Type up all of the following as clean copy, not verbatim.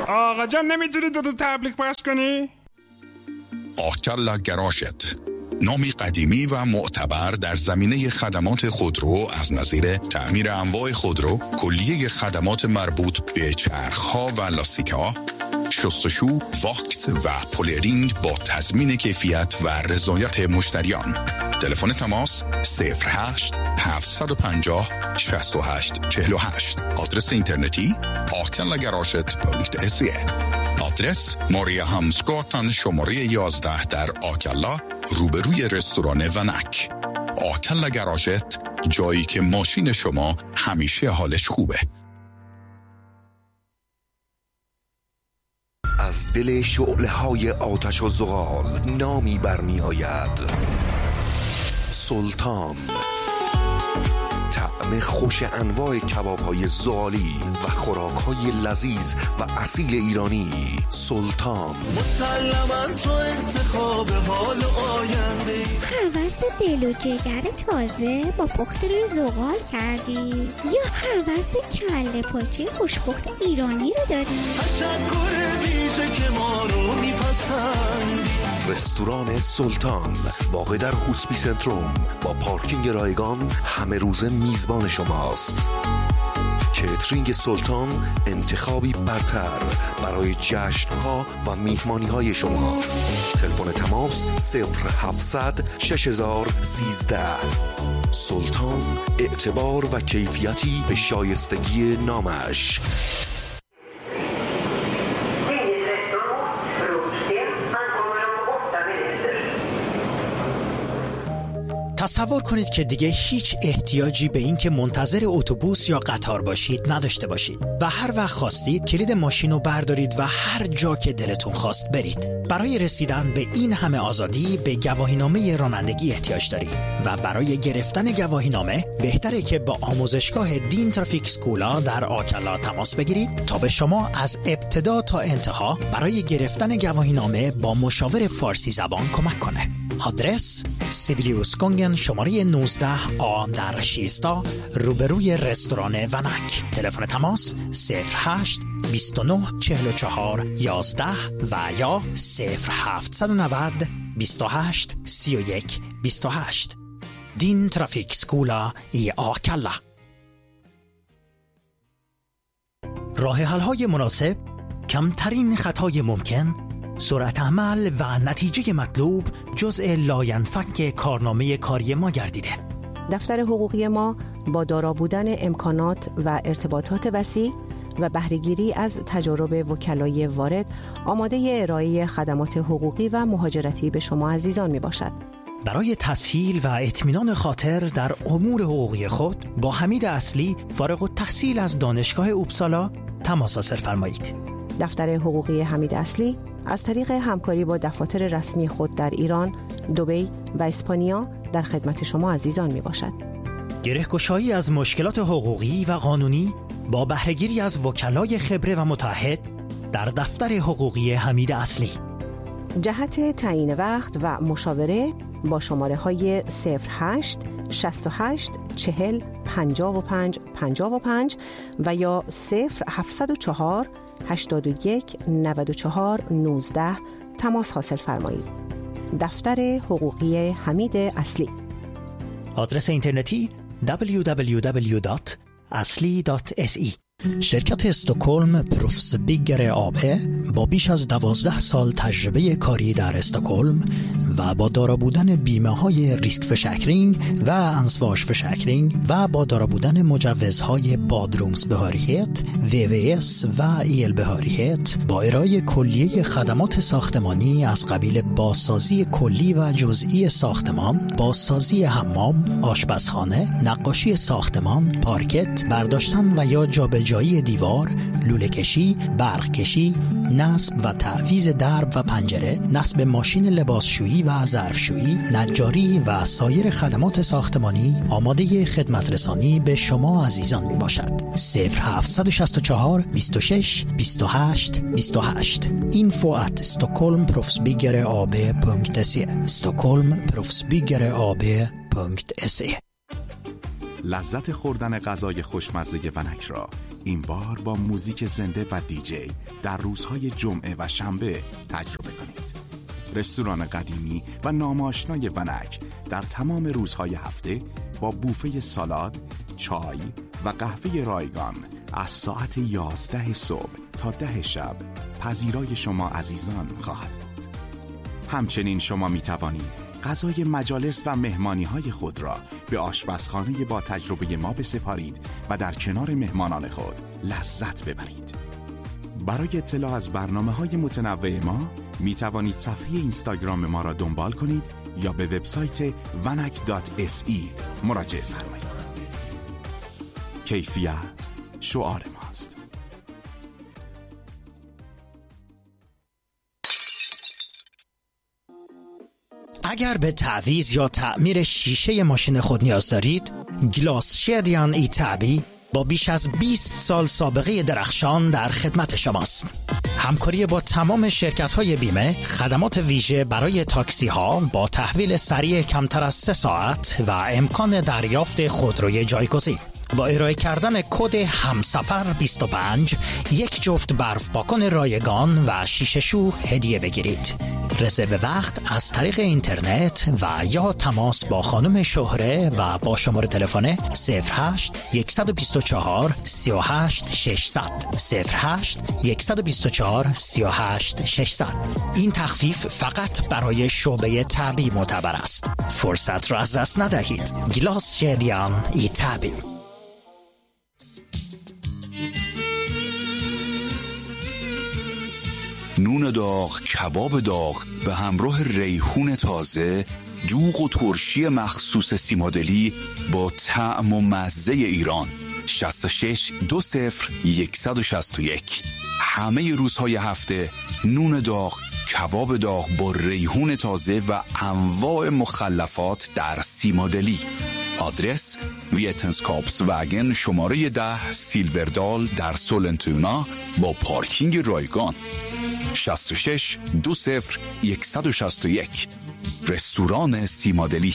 آقا جان نمیتونی دو تبلیغ پخش کنی؟ آکلا گراشت، نامی قدیمی و معتبر در زمینه خدمات خودرو از نظیر تعمیر انواع خودرو، کلیه خدمات مربوط به چرخ‌ها و لاستیک‌ها، شستشو، واکس و پولرینگ با تضمین کیفیت و رضایت مشتریان. تلفن تماس 08 750 68 48. آدرس اینترنتی akellagaraget.se. آدرس ماریا همسگاتن شماره 11 در آکلا، روبروی رستوران ونک. آکلا گراژت، جایی که ماشین شما همیشه حالش خوبه. از دل شعله‌های آتش و زغال نامی برمی آید: سلطان. طعم خوش انواع کباب‌های زغالی و خوراک‌های لذیذ و اصیل ایرانی. سلطان. مسلماً تو انتخاب حال آینده. هوس دل و جگر تازه با پخت روی زغال کردی یا هوس کله پاچه خوشپخت ایرانی رو داری؟ تشکر ویژه که ما رو میپسندی. رستوران سلطان واقع در هوسپی سنتروم با پارکینگ رایگان همه روزه میزبان شماست. کیترینگ سلطان انتخابی برتر برای جشن‌ها و میهمانی‌های شما. تلفن تماس 0700 6013. سلطان، اعتبار و کیفیتی به شایستگی نامش. تصور کنید که دیگه هیچ احتیاجی به این که منتظر اتوبوس یا قطار باشید نداشته باشید و هر وقت خواستید کلید ماشین رو بردارید و هر جا که دلتون خواست برید. برای رسیدن به این همه آزادی به گواهینامه رانندگی احتیاج دارید و برای گرفتن گواهینامه بهتره که با آموزشگاه دین ترافیک سکولا در آکلا تماس بگیرید تا به شما از ابتدا تا انتها برای گرفتن گواهینامه با مشاور فارسی زبان کمک کنه. آدرس سیبیلیوسکونگن شماره 19A در 16 روبروی رستوران ونک. تلفن تماس 08 29 44 11 و یا 0790 28 31 28. دین ترافیک سکولا ای آکلا. راه حل‌های مناسب، کمترین خطای ممکن، سرعت عمل و نتیجه مطلوب جزء لاینفک کارنامه کاری ما گردیده. دفتر حقوقی ما با دارا بودن امکانات و ارتباطات وسیع و بهره‌گیری از تجارب وکلای وارد آماده ارائه خدمات حقوقی و مهاجرتی به شما عزیزان می باشد. برای تسهیل و اطمینان خاطر در امور حقوقی خود با حمید اصلی فارغ التحصیل از دانشگاه اوبسالا تماس حاصل فرمایید. دفتر حقوقی حمید اصلی از طریق همکاری با دفاتر رسمی خود در ایران، دبی و اسپانیا در خدمت شما عزیزان می باشد. گره‌گشایی از مشکلات حقوقی و قانونی با بهره‌گیری از وکلای خبره و متعهد در دفتر حقوقی حمید اصلی. جهت تعیین وقت و مشاوره با شماره های 08 68 40 55 55 و یا 0704 81 94 19 تماس حاصل فرمایید. دفتر حقوقی حمید اصلی. آدرس اینترنتی www.asli.se. شرکت استکهلم پروفسبیگر آبه با بیش از 12 سال تجربه کاری در استکهلم و با دارا بودن بیمه های ریسک فشکرینگ و انسواش فشکرینگ و با دارا بودن مجوزهای بادرومز بهاریت، VVS و ایل بهاریت با ارائه کلیه خدمات ساختمانی از قبیل بازسازی کلی و جزئی ساختمان، بازسازی حمام، آشپزخانه، نقاشی ساختمان، پارکت، برداشتن و یا جابجایی دیوار، لوله کشی، برق کشی، نصب و تعویض درب و پنجره، نصب ماشین لباسشویی و ظرفشویی، نجاری و سایر خدمات ساختمانی آماده خدمت رسانی به شما عزیزان می باشد. 0764 26 28 28. info@stockholmproffsbyggeraab.se. stockholmproffsbyggeraab.se. لذت خوردن غذای خوشمزه ونک را این بار با موزیک زنده و دیجی در روزهای جمعه و شنبه تجربه کنید. رستوران قدیمی و ناماشنای ونک در تمام روزهای هفته با بوفه سالاد، چای و قهوه رایگان از ساعت 11 صبح تا 10 شب پذیرای شما عزیزان خواهد بود. همچنین شما می توانید غذای مجالس و مهمانی‌های خود را به آشپزخانه با تجربه ما بسپارید و در کنار مهمانان خود لذت ببرید. برای اطلاع از برنامه‌های متنوع ما می توانید صفحه اینستاگرام ما را دنبال کنید یا به وبسایت vanak.se مراجعه فرمایید. کیفیت شعار ماست. اگر به تعویض یا تعمیر شیشه ماشین خود نیاز دارید، گلاس شدیان ایتابی با بیش از 20 سال سابقه درخشان در خدمت شماست. همکاری با تمام شرکت‌های بیمه، خدمات ویژه برای تاکسی‌ها با تحویل سریع کمتر از 3 ساعت و امکان دریافت خودروی جایگزین. با ارائه کردن کد همسفر 25 یک جفت برف پاکن رایگان و شیشه شو هدیه بگیرید. رزرو وقت از طریق اینترنت و یا تماس با خانم شهره و با شماره تلفن 08 124 38 600 08 124 38 600. این تخفیف فقط برای شعبه تعبی معتبر است. فرصت را از دست ندهید. گلاس شدیان ایتابی. نون داغ، کباب داغ به همراه ریحون تازه، دوغ و ترشی مخصوص سیمادلی با طعم و مزه ایران. 66 20 161. همه روزهای هفته نون داغ، کباب داغ با ریحون تازه و انواع مخلفات در سیمادلی. آدرس ویتنسکاپس وگن شماره 10 سیلوردال در سولنتونا با پارکینگ رایگان. 66 20 161. رستوران سیمادلی.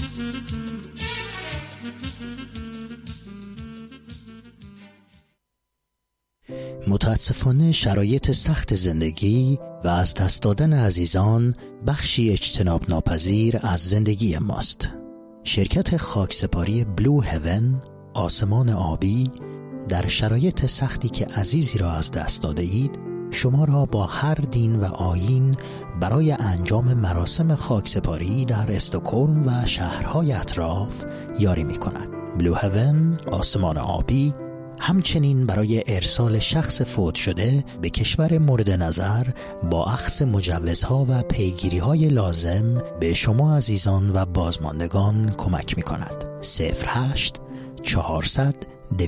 متاسفانه شرایط سخت زندگی و از دست دادن عزیزان بخشی اجتناب ناپذیر از زندگی ماست. شرکت خاکسپاری بلو هیون، آسمان آبی، در شرایط سختی که عزیزی را از دست داده اید شما را با هر دین و آیین برای انجام مراسم خاکسپاری در استکهلم و شهرهای اطراف یاری می کند. بلو هیون، آسمان آبی، همچنین برای ارسال شخص فوت شده به کشور مورد نظر با اخذ مجوزها و پیگیری‌های لازم به شما عزیزان و بازماندگان کمک می‌کند. 08 400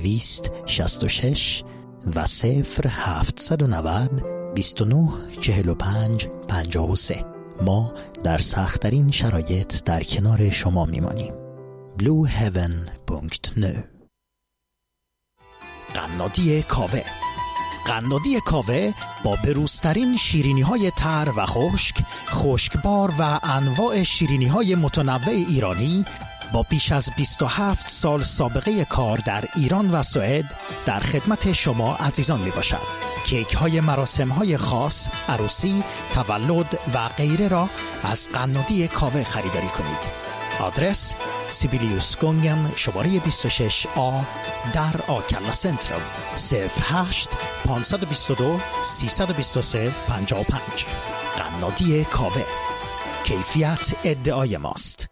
266 و 0790 29 45 53. ما در سخت‌ترین شرایط در کنار شما می‌مانیم. blueheaven.no. قنادی کاوه. قنادی کاوه با بروزترین شیرینی‌های تر و خشکبار و انواع شیرینی‌های متنوع ایرانی با بیش از 27 سال سابقه کار در ایران و سوئد در خدمت شما عزیزان می باشد. کیک های مراسم های خاص، عروسی، تولد و غیره را از قنادی کاوه خریداری کنید. آدرس سیبیلیوس گونگن شماره 26A در آکلا سنترال. 08 522 323 55. قنادی کاوه. کیفیت ادعای ماست.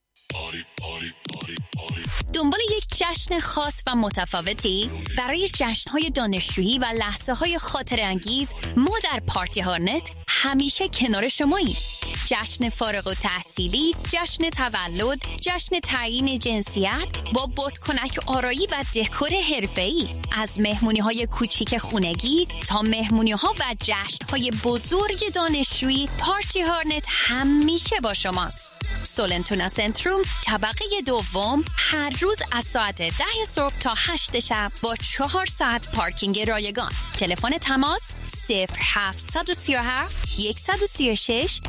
دنبال یک جشن خاص و متفاوتی؟ برای جشن‌های دانشجویی و لحظه‌های خاطره‌انگیز ما در پارتی هارنت همیشه کنار شماییم. جشن فارغ التحصیلی، جشن تولد، جشن تعیین جنسیت با بادکنک آرایی و دکور حرفه‌ای، از مهمونی‌های کوچیک خونگی تا مهمونی‌ها و جشن‌های بزرگ دانشجویی، پارتی هارنت همیشه با شماست. سولنتونا سنتروم طبقه دوم، هر روز از ساعت 10 صبح تا 8 شب با 4 ساعت پارکینگ رایگان. تلفن تماس 0737 136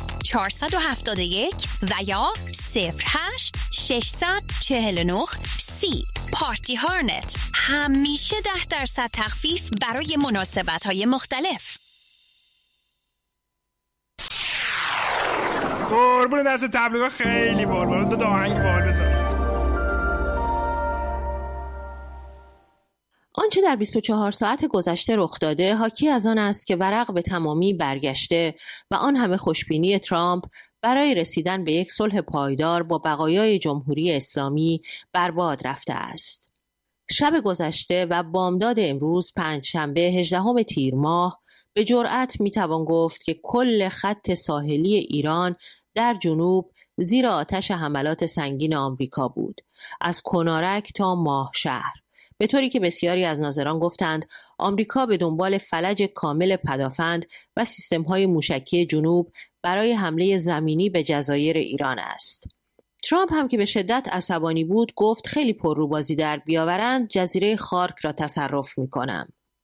471 و یا 08 649 30. پارتی هارنت، همیشه 10% تخفیف برای مناسبت‌های مختلف. قربون دست تبلیغ خیلی بار دو آهنگ بار بزن. آنچه در 24 ساعت گذشته رخ داده حاکی از آن است که ورق به تمامی برگشته و آن همه خوشبینی ترامپ برای رسیدن به یک صلح پایدار با بقایای جمهوری اسلامی برباد رفته است. شب گذشته و بامداد امروز پنجشنبه 18 تیر ماه به جرأت میتوان گفت که کل خط ساحلی ایران در جنوب زیر آتش حملات سنگین آمریکا بود، از کنارک تا ماه شهر، به طوری که بسیاری از ناظران گفتند آمریکا به دنبال فلج کامل پدافند و سیستم‌های موشکی جنوب برای حمله زمینی به جزایر ایران است. ترامپ هم که به شدت عصبانی بود گفت خیلی پرروبازی در بیاورند جزیره خارک را تصرف می‌کنم.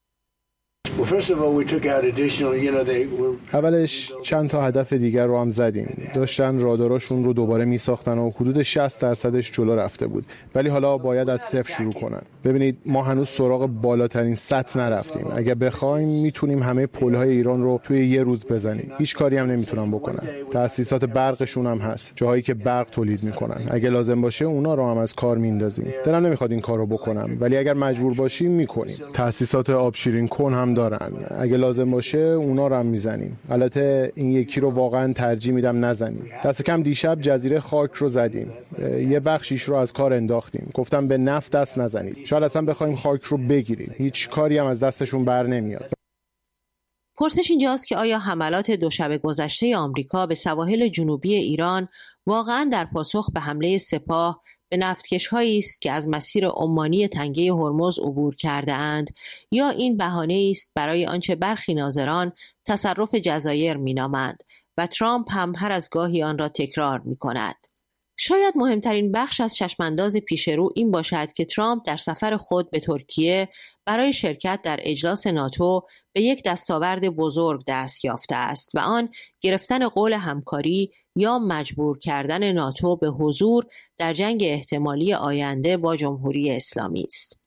اولش چند تا هدف دیگر رو هم زدیم. داشتن راداراشون رو دوباره میساختن و حدود 60%ش جلو رفته بود. ولی حالا باید از صفر شروع کنن. ببینید ما هنوز سراغ بالاترین سطح نرفتیم. اگه بخوایم میتونیم همه پل‌های ایران رو توی یه روز بزنیم. هیچ کاری هم نمیتونن بکنن. تأسیسات برقشون هم هست. جاهایی که برق تولید میکنن. اگه لازم باشه اونا رو هم از کار میندازیم. دلم نمیخواد این کارو بکنم، ولی اگر مجبور باشیم میکنیم. تأسیسات آبشیرین کن هم دارن. اگه لازم باشه اونا رو هم میزنیم. البته این یکی رو واقعا ترجیح میدم نزنیم. دست کم دیشب جزیره خارک رو زدیم. یه بخشیش رو از کار انداختیم. گفتم به نفت دست نزنید. شاید اصلا بخوایم خارک رو بگیریم. هیچ کاری هم از دستشون بر نمیاد. پرسش اینجاست که آیا حملات دو شب گذشته آمریکا به سواحل جنوبی ایران واقعا در پاسخ به حمله سپاه به نفتکش‌هایی است که از مسیر عمانی تنگه هرمز عبور کرده اند، یا این بهانه است برای آنچه برخی ناظران تصرف جزایر می‌نامند و ترامپ هم هر از گاهی آن را تکرار می‌کند. شاید مهمترین بخش از چشمانداز پیشرو این باشد که ترامپ در سفر خود به ترکیه برای شرکت در اجلاس ناتو به یک دستاورد بزرگ دست یافته است و آن گرفتن قول همکاری یا مجبور کردن ناتو به حضور در جنگ احتمالی آینده با جمهوری اسلامی است.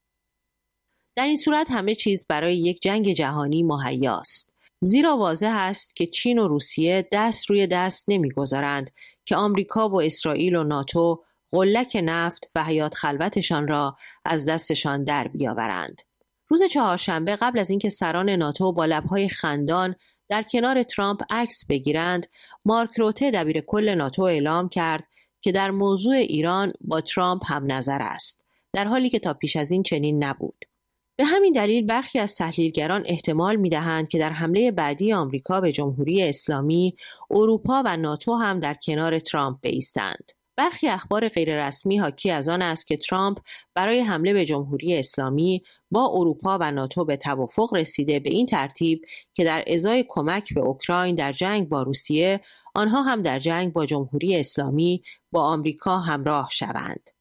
در این صورت همه چیز برای یک جنگ جهانی مهیاست، زیرا واضح است که چین و روسیه دست روی دست نمیگذارند که آمریکا و اسرائیل و ناتو غلک نفت و حیات خلوتشان را از دستشان در بیاورند. روز چهارشنبه قبل از اینکه سران ناتو با لبهای خندان در کنار ترامپ عکس بگیرند، مارک روته دبیر کل ناتو اعلام کرد که در موضوع ایران با ترامپ هم نظر است، در حالی که تا پیش از این چنین نبود. به همین دلیل برخی از تحلیلگران احتمال می‌دهند که در حمله بعدی آمریکا به جمهوری اسلامی، اروپا و ناتو هم در کنار ترامپ بایستند. برخی اخبار غیررسمی حاکی از آن است که ترامپ برای حمله به جمهوری اسلامی با اروپا و ناتو به توافق رسیده، به این ترتیب که در ازای کمک به اوکراین در جنگ با روسیه، آنها هم در جنگ با جمهوری اسلامی با آمریکا همراه شوند.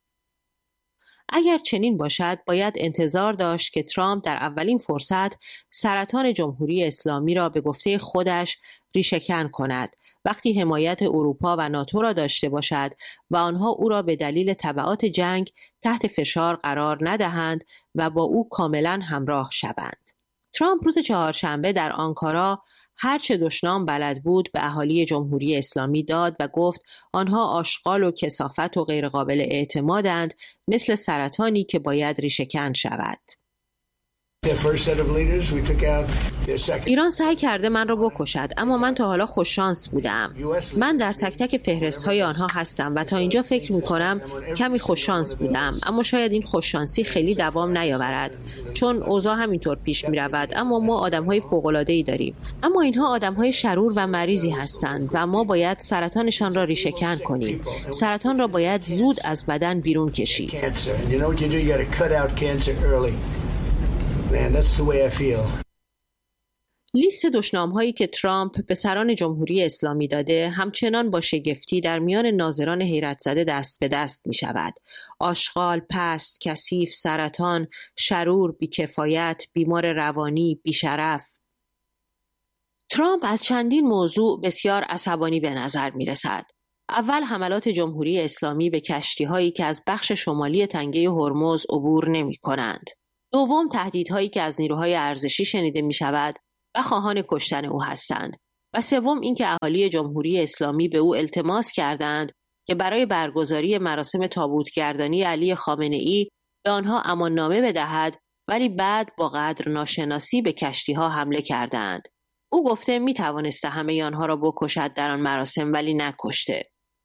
اگر چنین باشد باید انتظار داشت که ترامپ در اولین فرصت سرطان جمهوری اسلامی را به گفته خودش ریشه‌کن کند، وقتی حمایت اروپا و ناتو را داشته باشد و آنها او را به دلیل تبعات جنگ تحت فشار قرار ندهند و با او کاملا همراه شوند. ترامپ روز چهارشنبه در آنکارا هرچه دشنام بلد بود به اهالی جمهوری اسلامی داد و گفت آنها آشغال و کثافت و غیرقابل اعتمادند، مثل سرطانی که باید ریشه‌کن شود. ایران سعی کرده من را بکشد، اما من تا حالا خوششانس بودم. من در تک تک فهرست‌های آنها هستم و تا اینجا فکر می‌کنم کمی خوششانس بودم، اما شاید این خوششانسی خیلی دوام نیاورد، چون اوضاع همینطور پیش می‌رود. اما ما آدم‌های فوق‌العاده‌ای داریم، اما اینها آدم‌های شرور و مریضی هستند و ما باید سرطانشان را ریشه‌کن کنیم. سرطان را باید زود از بدن بیرون کشید. لیست دشنام‌هایی که ترامپ به سران جمهوری اسلامی داده همچنان با شگفتی در میان ناظران حیرت زده دست به دست می شود. آشغال، پست، کثیف، سرطان، شرور، بیکفایت، بیمار روانی، بیشرف. ترامپ از چندین موضوع بسیار عصبانی به نظر می رسد. اول حملات جمهوری اسلامی به کشتی‌هایی که از بخش شمالی تنگه هرمز عبور نمی‌کنند. دوم تهدیدهایی که از نیروهای ارزشی شنیده می‌شود و خواهان کشتن او هستند. و سوم اینکه اهالی جمهوری اسلامی به او التماس کردند که برای برگزاری مراسم تابوتگردانی علی خامنه‌ای به آنها اماننامه بدهد، ولی بعد با قدر ناشناسی به کشتی‌ها حمله کردند. او گفته می‌توانسته همه آنها را بکشد در آن مراسم ولی نکشته.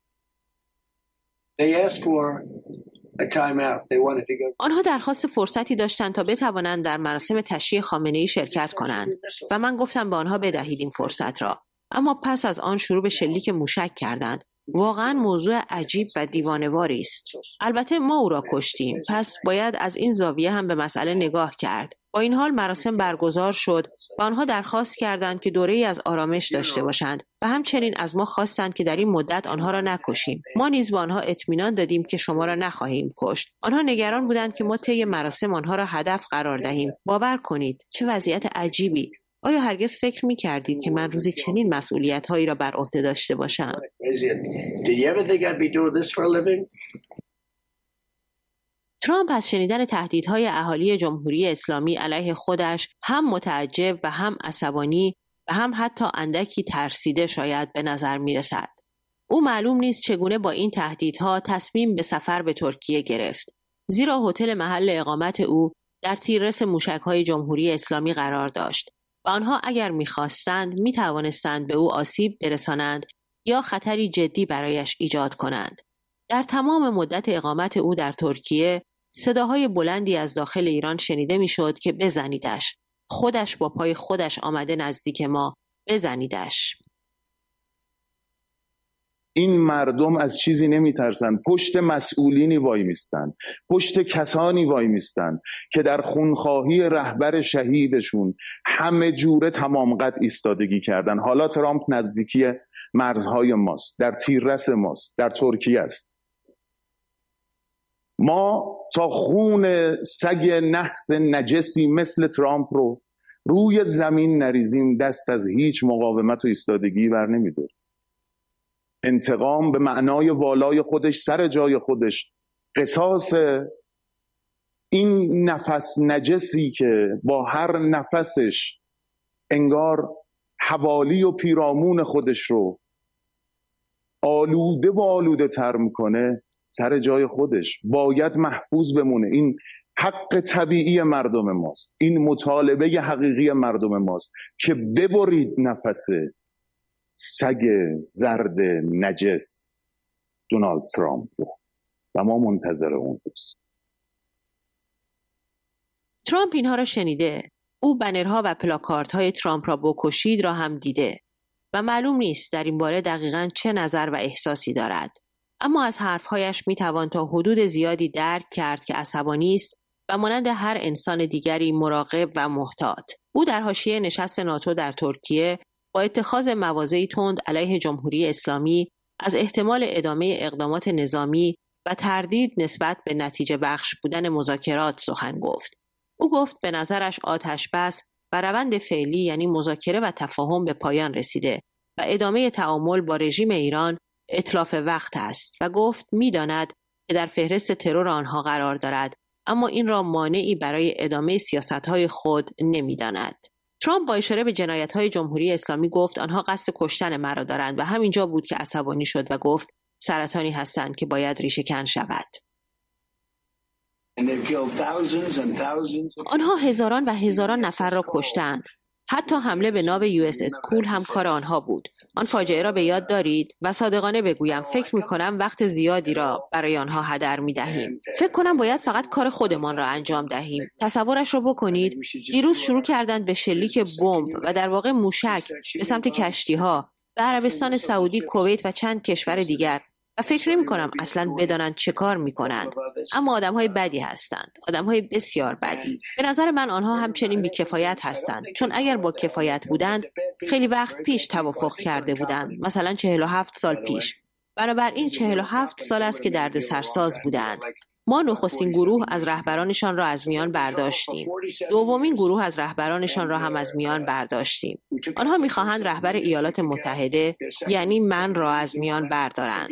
آنها درخواست فرصتی داشتند تا بتوانند در مراسم تشییع خامنه‌ای شرکت کنند و من گفتم به آنها بدهید این فرصت را. اما پس از آن شروع به شلیک موشک کردند. واقعا موضوع عجیب و دیوانه‌واری است. البته ما او را کشتیم، پس باید از این زاویه هم به مسئله نگاه کرد. با این حال مراسم برگزار شد و آنها درخواست کردند که دوره‌ای از آرامش داشته باشند و همچنین از ما خواستند که در این مدت آنها را نکشیم. ما نیز به آنها اطمینان دادیم که شما را نخواهیم کشت. آنها نگران بودند که ما طی مراسم آنها را هدف قرار دهیم. باور کنید چه وضعیت عجیبی. آیا هرگز فکر می‌کردید که من روزی چنین مسئولیت‌هایی را بر عهده داشته باشم؟ ترامپ از شنیدن تهدیدهای اهالی جمهوری اسلامی علیه خودش هم متعجب و هم عصبانی و هم حتی اندکی ترسیده شاید به نظر می‌رسد. او معلوم نیست چگونه با این تهدیدها تصمیم به سفر به ترکیه گرفت. زیرا هتل محل اقامت او در تیررس موشک‌های جمهوری اسلامی قرار داشت و آنها اگر می‌خواستند می‌توانستند به او آسیب برسانند یا خطری جدی برایش ایجاد کنند. در تمام مدت اقامت او در ترکیه صداهای بلندی از داخل ایران شنیده می‌شد که بزنیدش. خودش با پای خودش آمده نزدیک ما، بزنیدش. این مردم از چیزی نمیترسن. پشت مسئولینی وای میستن، پشت کسانی وای میستن که در خونخواهی رهبر شهیدشون همه جوره تمام قد ایستادگی کردن. حالا ترامپ نزدیکی مرزهای ماست، در تیررس ماست، در ترکیه است. ما تا خون سگ نحس نجسی مثل ترامپ رو روی زمین نریزیم دست از هیچ مقاومت و ایستادگی بر نمیداریم. انتقام به معنای والای خودش سر جای خودش، قصاص این نفس نجسی که با هر نفسش انگار حوالی و پیرامون خودش رو آلوده و آلوده تر میکنه، سر جای خودش باید محفوظ بمونه. این حق طبیعی مردم ماست، این مطالبه حقیقی مردم ماست که ببرید نفس سگ زرد نجس دونالد ترامپ رو و ما منتظر اون روز. ترامپ اینها را شنیده. او بنرها و پلاکاردهای ترامپ را بکشید را هم دیده و معلوم نیست در این باره دقیقاً چه نظر و احساسی دارد. اما از حرفهایش میتوان تا حدود زیادی درک کرد که عصبانی است و مانند هر انسان دیگری مراقب و محتاط. او در حاشیه نشست ناتو در ترکیه با اتخاذ مواضعی تند علیه جمهوری اسلامی از احتمال ادامه اقدامات نظامی و تردید نسبت به نتیجه بخش بودن مذاکرات سخن گفت. او گفت به نظرش آتش بس و روند فعلی یعنی مذاکره و تفاهم به پایان رسیده و ادامه تعامل با رژیم ایران اتلاف وقت است و گفت می‌داند که در فهرست ترور آنها قرار دارد، اما این را مانعی برای ادامه سیاست‌های خود نمی‌داند. ترامپ با اشاره به جنایت‌های جمهوری اسلامی گفت آنها قصد کشتن مرا دارند و همینجا بود که عصبانی شد و گفت سرطانی هستند که باید ریشه‌کن شود. آنها هزاران و هزاران نفر را کشتند. حتی حمله به ناو US اسکول هم کار آنها بود. آن فاجعه را به یاد دارید؟ و صادقانه بگویم فکر می‌کنم وقت زیادی را برای آنها هدر می‌دهیم. فکر کنم باید فقط کار خودمان را انجام دهیم. تصورش را بکنید. دیروز شروع کردند به شلیک بمب و در واقع موشک به سمت کشتی‌ها به عربستان سعودی، کویت و چند کشور دیگر. و فکر نمی کنم اصلا بدانند چه کار می کنند. اما آدم‌های بدی هستند. آدم‌های بسیار بدی. به نظر من آنها همچنین بی‌کفایت هستند. چون اگر با کفایت بودند خیلی وقت پیش توافق کرده بودند. مثلا 47 سال پیش. بنابراین 47 سال است که دردسرساز بودند. ما نخستین گروه از رهبرانشان را از میان برداشتیم. دومین گروه از رهبرانشان را هم از میان برداشتیم. آنها می‌خواهند رهبر ایالات متحده یعنی من را از میان بردارند.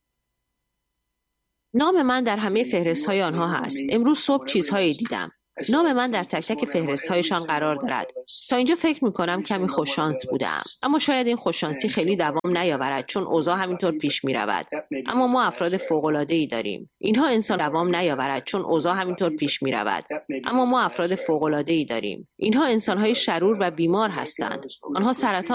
نام من در همه فهرست‌های آنها هست. امروز صبح چیزهایی دیدم. نام من در تک تک فهرست‌هایشان قرار دارد. تا اینجا فکر می‌کنم کمی خوششانس بودم. اما شاید این خوششانسی خیلی دوام نیاورد چون اوضاع همینطور پیش می‌رود. اما ما افراد فوق‌العاده‌ای داریم. اینها انسان دوام نیاورد چون اوضاع همینطور پیش می‌رود. اما ما افراد فوق‌العاده‌ای داریم. اینها انسان‌های شرور و بیمار هستند. آنها سرطان